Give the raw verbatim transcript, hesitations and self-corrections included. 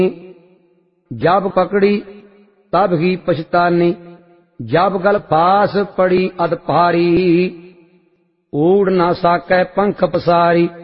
जब पकड़ी तब ही पछतानी, जब गल फास पड़ी अध भारी, उड़ ना साकै पंख पसारी।